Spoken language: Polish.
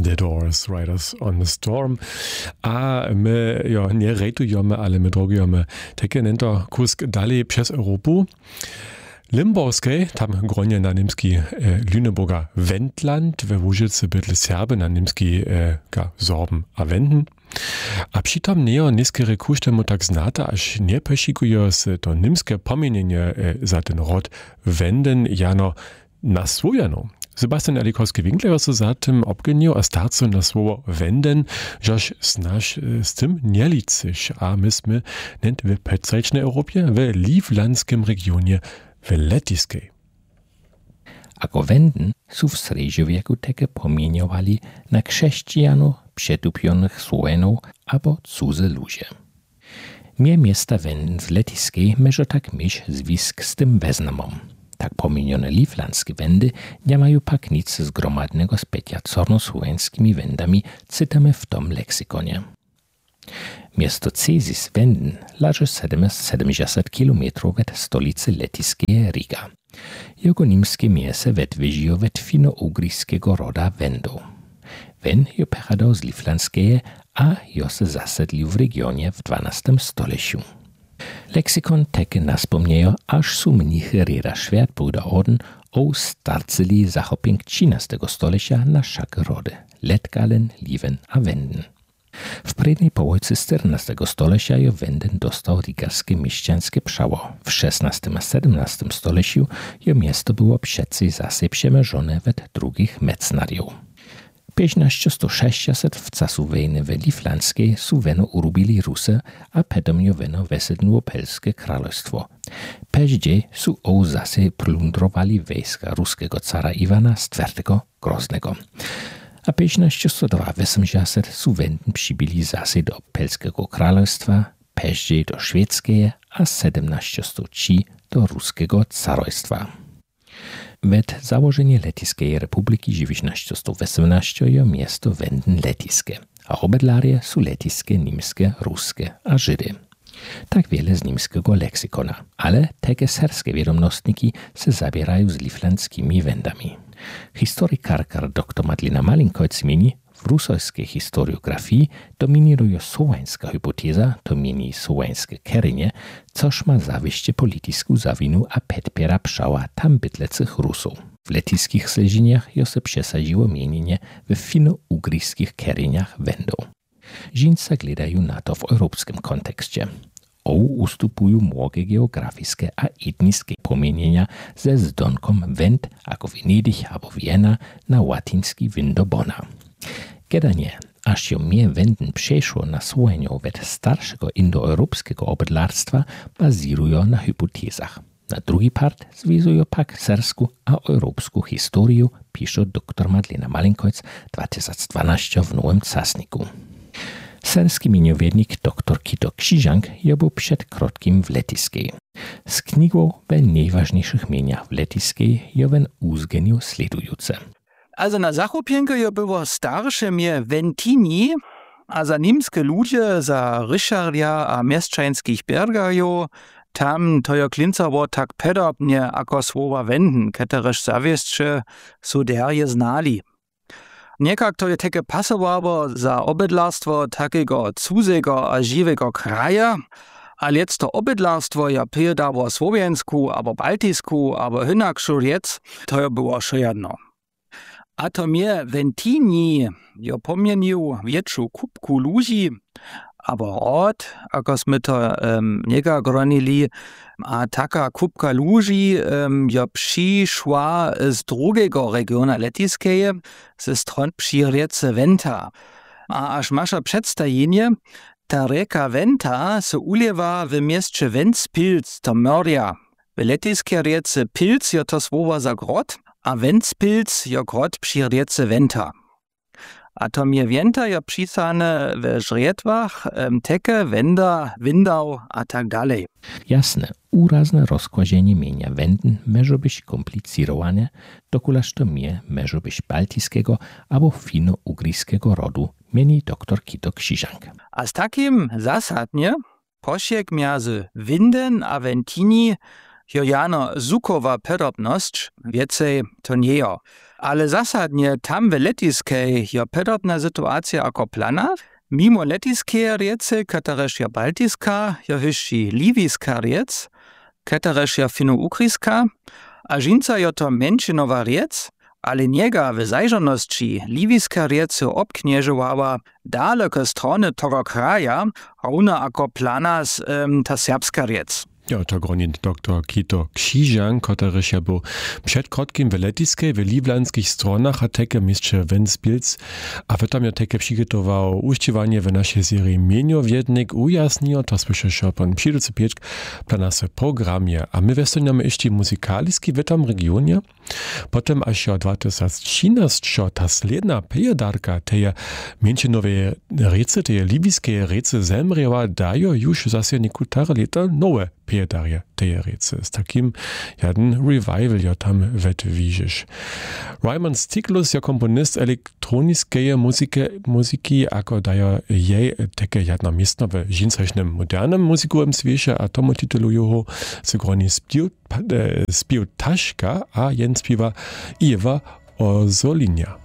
The Doors, Riders on the Storm. A my nie rejtujemy, ale my drogujemy takie nento kusk dalej przez Europę. Limborskiej, tam gronie na niemski Lüneburger Wendland, we Łużycy bydle Serby na niemski Sorben a Wenden. A přitom nejo niskere kuštemu tak znata, až nie pešikujo se to nimske pomienenie za ten rod Wenden jano naswojano. Sebastian Elikowski-Winkler so za tym obgenio a starcu na słowo Wenden, żeż znasz z tym nie liczysz, a myśmy nent w petrzecznej Europie, w Livlandskim regionie, w Lettiskiej. Ako Wenden su w srednjowieku takie pomieniowali na chrześcijanu przetupionych Słowenów albo cudze ludzie. Mie miasta Wenden w Lettiskiej może tak mieć zwisk z tym weznamom. Tak pomienione livlandskie Wendy nie mają pak nic zgromadnego z pecia cornosłowenskimi wendami, cytamy w tom leksykonie. Miasto Cezis Wenden leży 770 km od stolicy lettiskiej Riga. Jego nimskie miese wetwyżiło od fino-ugryjskiego roda Wendów. Wen jo pochodził z livlandskie, a jo se zasedlił w regionie w XII stoleciu. Leksykon teke naspomniejo, aż su mnichy reda Schwertbruder Orden o starceli zachoping XIII stolecia na wszak rody Letgalen, Liven a Wenden. W predniej połojcy XIV stolecia jo Wenden dostał rigarskie mieszczanskie przało. W XVI a XVII stoleciu jo miasto było przecy zase przemierzone wet drugich mecnariów. 1560 w casu wojny w Livlandskiej su weno urubili Rusy, a potom jo weno wesednuło Pelskie Królestwo. Peździe su zase plundrowali wojska ruskiego cara Iwana IV Groznego. A 1580 su Wenden przybili zase do Pelskiego Królestwa, peździe do Szwedzkie, a 1703 do Ruskiego Carojstwa. Wet założenie Lettiskiej Republiki 1918 jo miasto Wenden lettiskie, a obydlarie su lettiskie, nimskie, ruskie a Żydy. Tak wiele z nimskiego leksykona, ale takie serskie wiadomostniki se zabierają z livlandskimi wendami. Historykarka dr Madlina Malinkojc mieni, w rusojskiej historiografii dominuje słoweńska hipoteza, to mieni słoweńskie kerynie, coż ma zawieście politycką zawinu a podpiera pszała tam bytlecych Rusów. W lettiskich sleziniach jo se przesadziło mienienie w fino-ugryjskich keryniach Wendów. Żinca gledają na to w europejskim kontekście. Ustupują młogie geografiskie a etniskie pomienienia ze zdonkom Wend, jako Venedig albo Wiena, na łaciński Windobona. Kedanie, aż jo mnie Wenden przeszło na Słowenią wet starszego indoeuropejskiego obydlarstwa, bazirują na hipotezach. Na drugi part zwizują pak sersku a europejską historię, pisze dr Madlina Malinkojc 2012 w Nowym Czasniku. Serski miniowiednik dr Kito Krzyżank je był przed krotkim w Lettiskiej. Z knigą we najważniejszych mieniach w Lettiskiej je wen uzgenił sledujące. Also na Zachopienke je było starsze mie Wentini, a za nimskie ludzie, za Ryszardia a mieszczańskich bergajo, tam to jo klincało tak podobnie jako słowa Wenden, ketereż zawieszcze su derje znali. Niekak to je takie pasowało za obydlarstwo takiego cudzego a żywego kraja, a lec to obydlarstwo je piedało słowensku, albo baltisku, albo hinakšu riec, to je było jedno. A to mnie Wentini jo pomienił wieczą kubku ludzi, albo rod, ako sme to niekak gronili, a taka kubka ludzi jo przyszła z drugiego regiona lettiskiego, ze stron przy riece Venta. A aż masza przedstawienie, ta reka Venta se ulewa w mieście Ventspils, to Mörja. W lettiskiej riece Pils jo to słowo za grot, a Ventspils jo grot przy riece Venta. A to mnie Wenta je pisane w żrietwach, teke, Wenda, Windau, a tak dalej. Jasne, urazne rozkładzienie mienia Wenden może być komplikowane, dokulaż to mnie może być baltiskiego albo fino-ugryjskiego rodu, mieni dr Kito Krzyżank. A z takim zasadnie posiek między Winden a Wentini jo jano zukowa podobność, więcej to nie jo. Ale zasadnie tam w letiskej jo podobna sytuacja ako plana, mimo letiskeje riece, katereż jo baltiska, jo hyši liviska riec, katereż jo fino-ukriska, a žinca jo to menšinowa riec, ale niega w zajrzaności liviska riece obknieżowała daleko strony tego kraja, równo ako plana ta serbska riec. Ja, to gronin dr Kito Krzyżan, koteryż ja był przed krótkim w letiskiej, w livlanskich stronach, a teke mistrze Ventspils, a w tam ja teke przygotował uściwanie w naszej serii Mienio Wiednik ujasniło, to słyszę szopon przyjducy pieczk planase programie, a my westoniamy jeszcze muzykaliski w tam regionie, potem aż ja 2013 ta sledna pejedarka teje mięczynowe rece, teje libyjskie rece zemrieła, dają już zase niekutare lata nowe pejedarje teje rece. Z takim jeden revival ja tam wetwiżysz. Raymond Stiglitz ja komponist elektroniskiej muzyki, ako daje jej takie jedna miejsce w žinsrečnym modernym muzykowym świecie, a tomu titulują se groni spił Taška, a jen spiwa Iva Ozolinia.